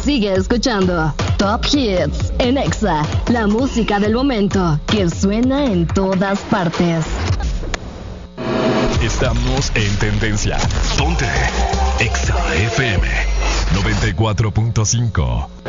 Sigue escuchando Top Hits en Exa, la música del momento que suena en todas partes. Estamos en tendencia. Ponte Exa FM 94.5.